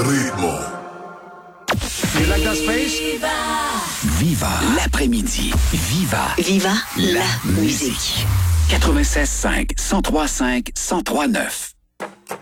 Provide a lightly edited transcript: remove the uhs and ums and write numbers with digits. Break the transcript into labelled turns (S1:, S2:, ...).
S1: ritmo.
S2: You like that space?
S3: Viva l'après-midi. Viva la musique. 96.5, 103.5, 103.9.